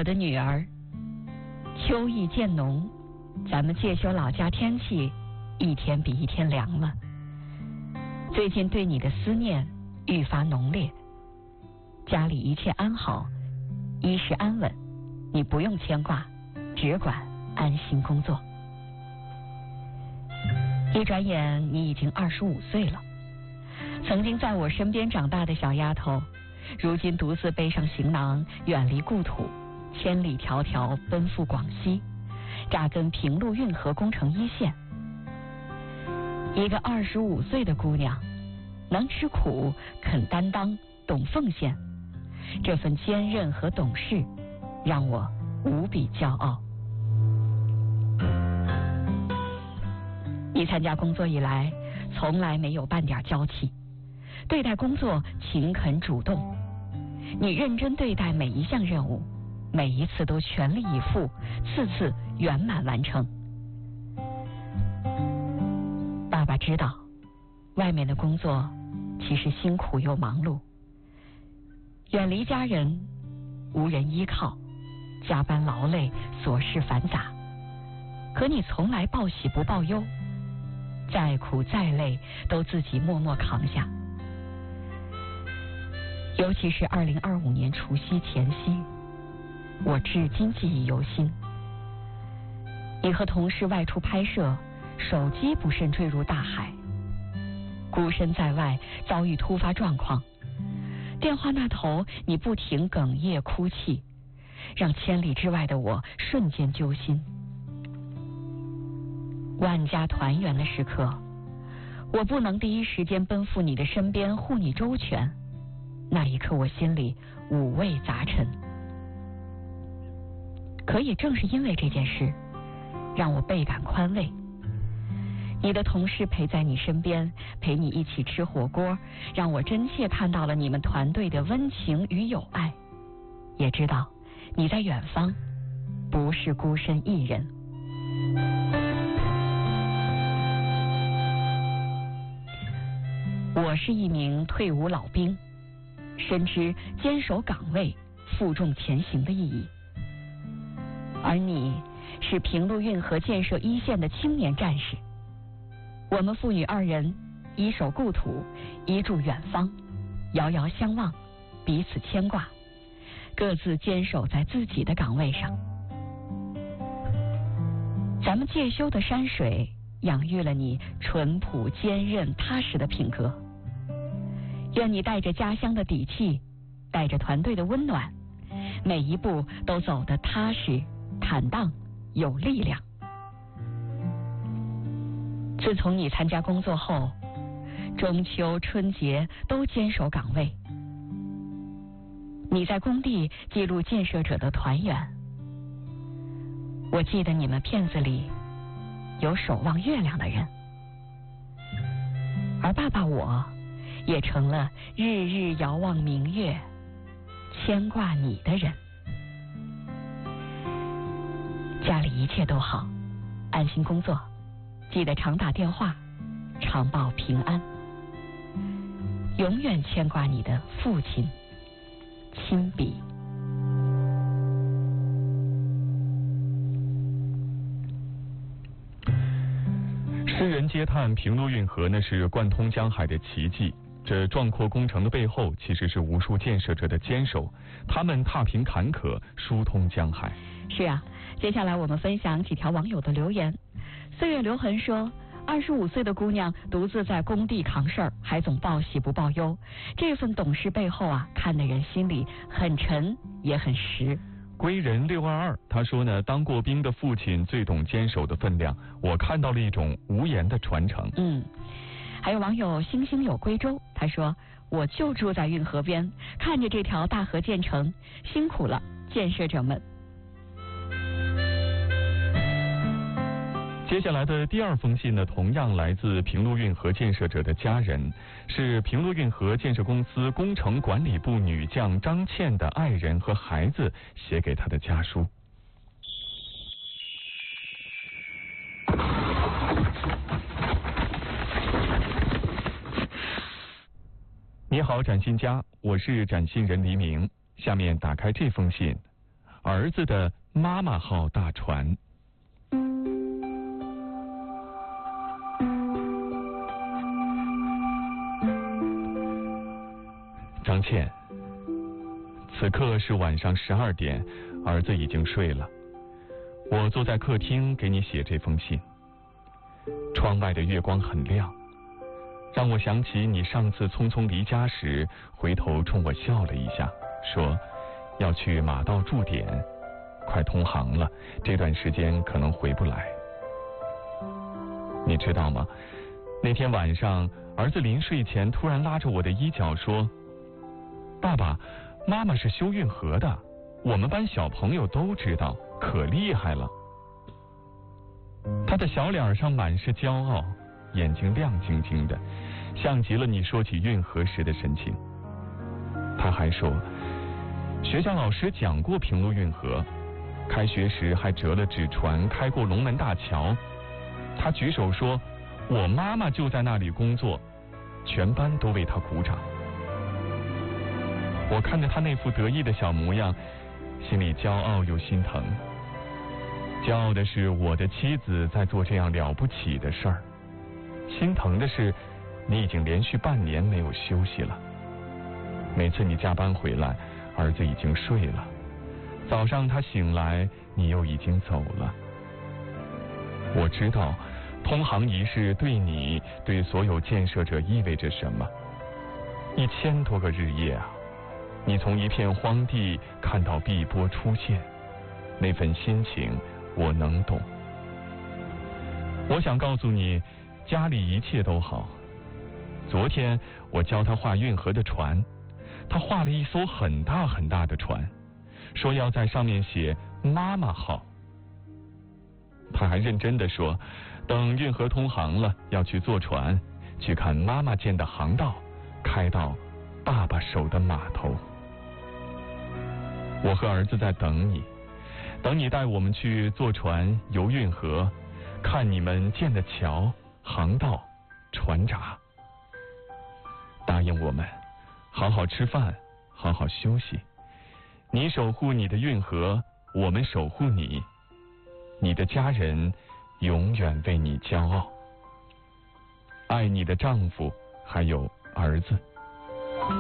我的女儿，秋意渐浓，咱们介休老家天气一天比一天凉了。最近对你的思念愈发浓烈，家里一切安好，衣食安稳，你不用牵挂，只管安心工作。一转眼你已经25岁了，曾经在我身边长大的小丫头，如今独自背上行囊远离故土，千里迢迢奔赴广西，扎根平陆运河工程一线。一个25岁的姑娘，能吃苦，肯担当，懂奉献，这份坚韧和懂事让我无比骄傲。你参加工作以来，从来没有半点娇气，对待工作勤恳主动，你认真对待每一项任务，每一次都全力以赴，次次圆满完成。爸爸知道，外面的工作其实辛苦又忙碌，远离家人，无人依靠，加班劳累，琐事繁杂，可你从来报喜不报忧，再苦再累都自己默默扛下。尤其是2025年除夕前夕，我至今记忆犹新。你和同事外出拍摄，手机不慎坠入大海，孤身在外遭遇突发状况，电话那头你不停哽咽哭泣，让千里之外的我瞬间揪心。万家团圆的时刻，我不能第一时间奔赴你的身边护你周全，那一刻我心里五味杂陈。可也正是因为这件事，让我倍感宽慰。你的同事陪在你身边，陪你一起吃火锅，让我真切看到了你们团队的温情与友爱，也知道你在远方不是孤身一人。我是一名退伍老兵，深知坚守岗位、负重前行的意义，而你是平陆运河建设一线的青年战士。我们父女二人一守故土，一祝远方，遥遥相望，彼此牵挂，各自坚守在自己的岗位上。咱们介休的山水养育了你淳朴、坚韧、踏实的品格。愿你带着家乡的底气，带着团队的温暖，每一步都走得踏实、坦荡、有力量。自从你参加工作后，中秋、春节都坚守岗位。你在工地记录建设者的团圆。我记得你们片子里有守望月亮的人，而爸爸我也成了日日遥望明月，牵挂你的人。家里一切都好，安心工作，记得常打电话，常报平安。永远牵挂你的父亲，亲笔。 诗人嗟叹平陆运河那是贯通江海的奇迹，这壮阔工程的背后其实是无数建设者的坚守，他们踏平坎坷，疏通江海。 是啊，接下来我们分享几条网友的留言。岁月留痕说，25岁的姑娘独自在工地扛事儿，还总报喜不报忧，这份懂事背后啊，看得人心里很沉也很实。 归人622他说呢，当过兵的父亲最懂坚守的分量，我看到了一种无言的传承。 还有网友星星有归舟，他说我就住在运河边，看着这条大河建成，辛苦了建设者们。 接下来的第二封信呢，同样来自平陆运河建设者的家人，是平陆运河建设公司工程管理部女将张倩的爱人和孩子写给她的家书。你好，展信家，我是展信人黎明。下面打开这封信， 儿子的妈妈号大船。张倩，此刻是晚上12点，儿子已经睡了。我坐在客厅给你写这封信。窗外的月光很亮，让我想起你上次匆匆离家时，回头冲我笑了一下，说要去马道驻点，快通航了，这段时间可能回不来。你知道吗？那天晚上，儿子临睡前突然拉着我的衣角说：“爸爸，妈妈是修运河的，我们班小朋友都知道，可厉害了。”他的小脸上满是骄傲，眼睛亮晶晶的，像极了你说起运河时的神情。他还说，学校老师讲过平陆运河，开学时还折了纸船开过龙门大桥。他举手说，我妈妈就在那里工作，全班都为他鼓掌。我看着他那副得意的小模样，心里骄傲又心疼。骄傲的是我的妻子在做这样了不起的事儿，心疼的是你已经连续半年没有休息了。每次你加班回来，儿子已经睡了，早上他醒来，你又已经走了。我知道通航仪式对你，对所有建设者意味着什么。1000多个日夜啊，你从一片荒地看到碧波出现，那份心情我能懂。我想告诉你，家里一切都好。昨天我教他画运河的船，他画了一艘很大很大的船，说要在上面写妈妈号。他还认真地说，等运河通航了，要去坐船，去看妈妈建的航道，开到爸爸守的码头。我和儿子在等你，等你带我们去坐船游运河，看你们建的桥、航道、船闸。答应我们，好好吃饭，好好休息。你守护你的运河，我们守护你。你的家人永远为你骄傲。爱你的丈夫，还有儿子。